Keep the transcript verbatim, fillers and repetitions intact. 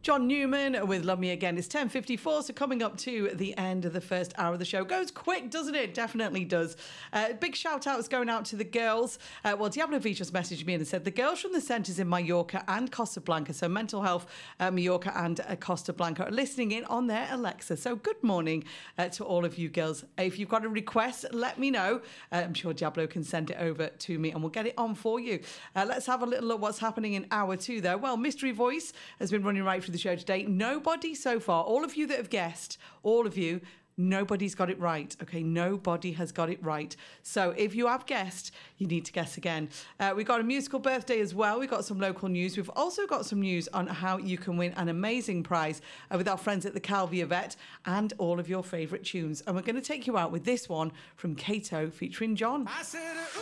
John Newman with Love Me Again. It's ten fifty-four, so coming up to the end of the first hour of the show. Goes quick, doesn't it? Definitely does. Uh, big shout out is going out to the girls. Uh, well, Diablo V just messaged me and said the girls from the centres in Mallorca and Costa Blanca, so mental health, uh, Mallorca and uh, Costa Blanca, are listening in on their Alexa. So good morning uh, to all of you girls. If you've got a request, let me know. Uh, I'm sure Diablo can send it over to me and we'll get it on for you. Uh, let's have a little look what's happening in hour two there. Well, Mystery Voice has been running right through the show today. Nobody so far, all of you that have guessed, all of you, nobody's got it right. Okay, nobody has got it right. So if you have guessed, you need to guess again. Uh, we've got a musical birthday as well. We've got some local news. We've also got some news on how you can win an amazing prize uh, with our friends at the Calvi Vet and all of your favourite tunes. And we're going to take you out with this one from Kato featuring John. I said,